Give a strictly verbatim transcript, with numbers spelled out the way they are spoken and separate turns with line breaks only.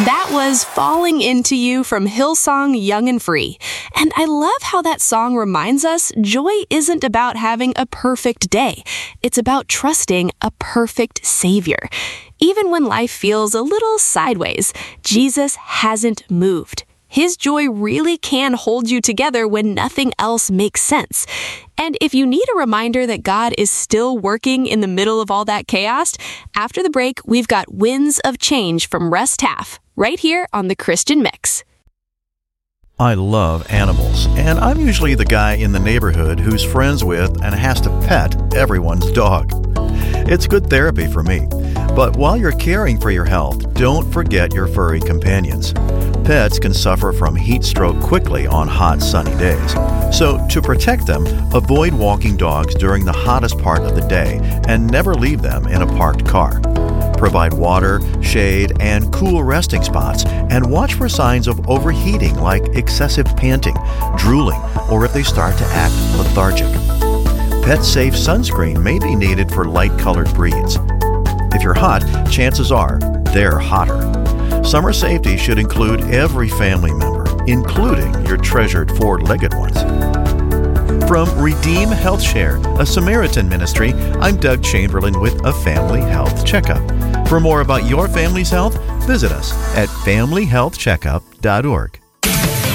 That was Falling Into You from Hillsong Young and Free. And I love how that song reminds us joy isn't about having a perfect day. It's about trusting a perfect Savior. Even when life feels a little sideways, Jesus hasn't moved. His joy really can hold you together when nothing else makes sense. And if you need a reminder that God is still working in the middle of all that chaos, after the break, we've got Winds of Change from Russ Taff, right here on The Christian Mix.
I love animals, and I'm usually the guy in the neighborhood who's friends with and has to pet everyone's dog. It's good therapy for me. But while you're caring for your health, don't forget your furry companions. Pets can suffer from heat stroke quickly on hot, sunny days. So to protect them, avoid walking dogs during the hottest part of the day and never leave them in a parked car. Provide water, shade, and cool resting spots, and watch for signs of overheating like excessive panting, drooling, or if they start to act lethargic. Pet-safe sunscreen may be needed for light-colored breeds. If you're hot, chances are they're hotter. Summer safety should include every family member, including your treasured four-legged ones. From Redeem Health Share, a Samaritan ministry, I'm Doug Chamberlain with a Family Health Checkup. For more about your family's health, visit us at family health checkup dot org.